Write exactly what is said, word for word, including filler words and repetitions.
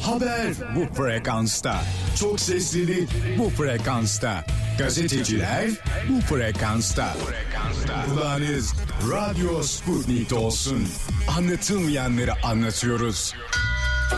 Haber bu frekansta. Çok seslili bu frekansta. Gazeteciler bu frekansta. Kulağınız Radyo Sputnik olsun. Anlatılmayanları anlatıyoruz.